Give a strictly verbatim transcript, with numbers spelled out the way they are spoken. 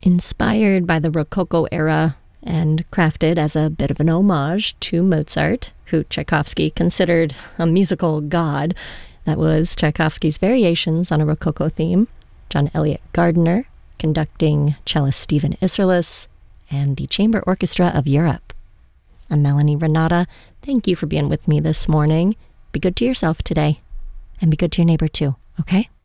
inspired by the Rococo era and crafted as a bit of an homage to Mozart, who Tchaikovsky considered a musical god. That was Tchaikovsky's Variations on a Rococo theme. John Elliott Gardiner conducting cellist Stephen Isserlis and the Chamber Orchestra of Europe. I'm Melanie Renata. Thank you for being with me this morning. Be good to yourself today, and be good to your neighbor too, okay?